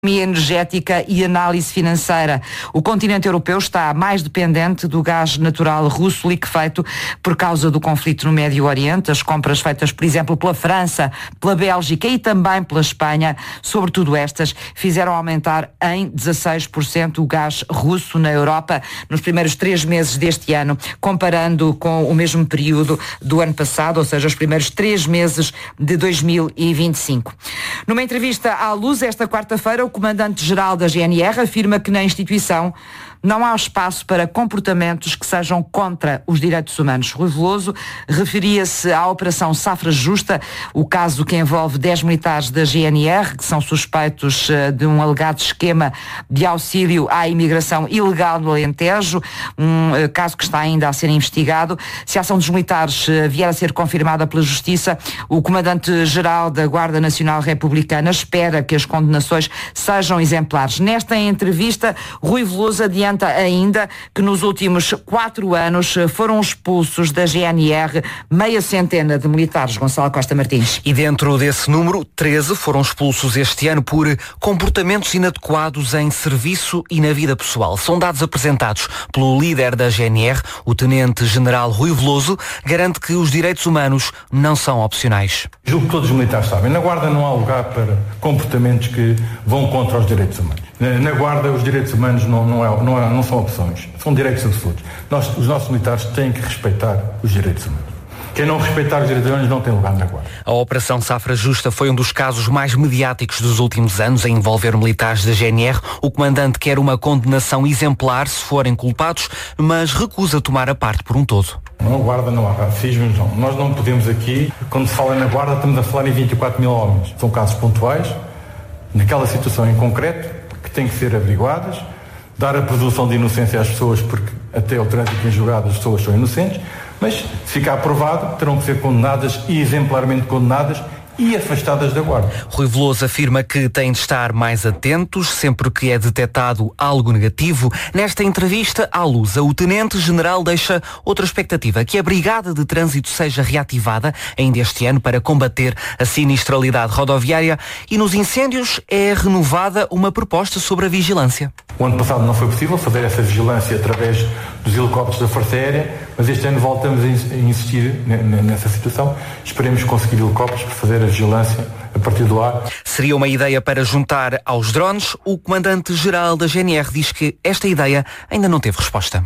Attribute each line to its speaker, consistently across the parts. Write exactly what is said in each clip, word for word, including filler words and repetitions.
Speaker 1: energética e análise financeira. O continente europeu está mais dependente do gás natural russo liquefeito por causa do conflito no Médio Oriente. As compras feitas, por exemplo, pela França, pela Bélgica e também pela Espanha, sobretudo estas, fizeram aumentar em dezasseis por cento o gás russo na Europa nos primeiros três meses deste ano, comparando com o mesmo período do ano passado, ou seja, os primeiros três meses de dois mil e vinte e cinco. Numa entrevista à Luz esta quarta-feira, o comandante-geral da G N R afirma que na instituição não há espaço para comportamentos que sejam contra os direitos humanos. Rui Veloso referia-se à Operação Safra Justa, o caso que envolve dez militares da G N R, que são suspeitos de um alegado esquema de auxílio à imigração ilegal no Alentejo, um caso que está ainda a ser investigado. Se a ação dos militares vier a ser confirmada pela Justiça, o comandante-geral da Guarda Nacional Republicana espera que as condenações sejam exemplares. Nesta entrevista, Rui Veloso adianta ainda que nos últimos quatro anos foram expulsos da G N R meia centena de militares. Gonçalo Costa Martins.
Speaker 2: E dentro desse número, treze foram expulsos este ano por comportamentos inadequados em serviço e na vida pessoal. São dados apresentados pelo líder da G N R, o tenente-general Rui Veloso, garante que os direitos humanos não são opcionais.
Speaker 3: Julgo que todos os militares sabem, na Guarda não há lugar para comportamentos que vão contra os direitos humanos. Na Guarda os direitos humanos não, não, é, não, é, não são opções, são direitos absolutos. Nós, os nossos militares têm que respeitar os direitos humanos. Quem não respeitar os direitos humanos não tem lugar na Guarda.
Speaker 2: A Operação Safra Justa foi um dos casos mais mediáticos dos últimos anos a envolver militares da G N R. O comandante quer uma condenação exemplar se forem culpados, mas recusa tomar a parte por um todo.
Speaker 3: Na Guarda não há racismos, não. Nós não podemos aqui, quando se fala na Guarda, estamos a falar em vinte e quatro mil homens. São casos pontuais, naquela situação em concreto, que têm que ser averiguadas, dar a presunção de inocência às pessoas, porque até o trânsito em julgado as pessoas são inocentes, mas se ficar provado, terão que ser condenadas e exemplarmente condenadas e afastadas da Guarda.
Speaker 2: Rui Veloso afirma que têm de estar mais atentos sempre que é detectado algo negativo. Nesta entrevista à Luz, o tenente-general deixa outra expectativa, que a Brigada de Trânsito seja reativada ainda este ano para combater a sinistralidade rodoviária, e nos incêndios é renovada uma proposta sobre a vigilância.
Speaker 3: O ano passado não foi possível fazer essa vigilância através dos helicópteros da Força Aérea, mas este ano voltamos a insistir nessa situação. Esperemos conseguir helicópteros para fazer a vigilância a partir do ar.
Speaker 2: Seria uma ideia para juntar aos drones. O comandante-geral da G N R diz que esta ideia ainda não teve resposta.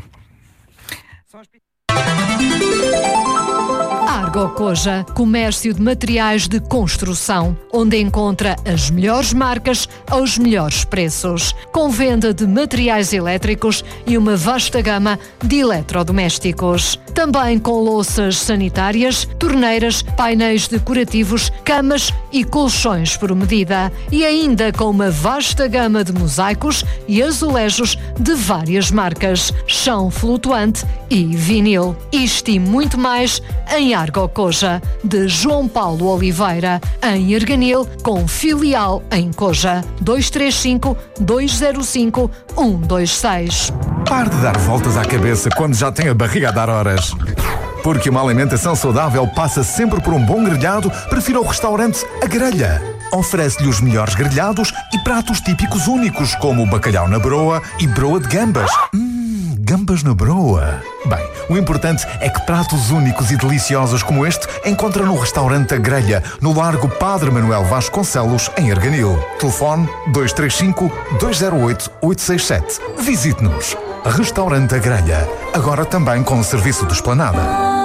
Speaker 4: Argocoja, comércio de materiais de construção, onde encontra as melhores marcas aos melhores preços, com venda de materiais elétricos e uma vasta gama de eletrodomésticos. Também com louças sanitárias, torneiras, painéis decorativos, camas e colchões por medida. E ainda com uma vasta gama de mosaicos e azulejos de várias marcas, chão flutuante e vinil. Isto e muito mais em Argocoja, de João Paulo Oliveira, em Erganil, com filial em Coja. dois três cinco, dois zero cinco, um dois seis.
Speaker 5: Pare de dar voltas à cabeça quando já tem a barriga a dar horas. Porque uma alimentação saudável passa sempre por um bom grelhado, prefira o restaurante A Grelha. Oferece-lhe os melhores grelhados e pratos típicos únicos, como o bacalhau na broa e broa de gambas. Hum, gambas na broa. Bem, o importante é que pratos únicos e deliciosos como este encontra no restaurante A Grelha, no Largo Padre Manuel Vasconcelos, em Erganil. Telefone dois três cinco, dois zero oito, oito seis sete. Visite-nos. Restaurante A Grelha, agora também com serviço de esplanada.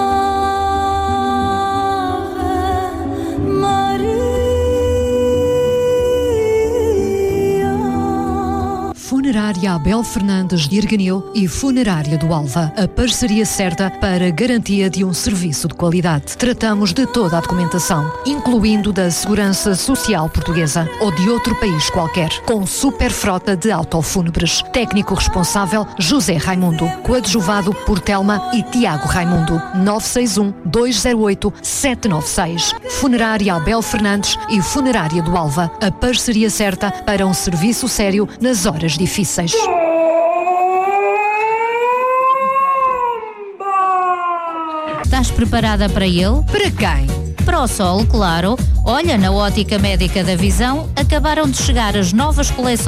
Speaker 4: Funerária Abel Fernandes de Erganil e Funerária do Alva. A parceria certa para a garantia de um serviço de qualidade. Tratamos de toda a documentação, incluindo da Segurança Social Portuguesa ou de outro país qualquer, com super frota de autofúnebres. Técnico responsável José Raimundo. Coadjuvado por Telma e Tiago Raimundo. nove seis um, dois zero oito, sete nove seis. Funerária Abel Fernandes e Funerária do Alva. A parceria certa para um serviço sério nas horas difíceis.
Speaker 6: Estás preparada para ele?
Speaker 4: Para quem?
Speaker 6: para o sol, claro. Olha, na Ótica Médica da Visão, acabaram de chegar as novas coleções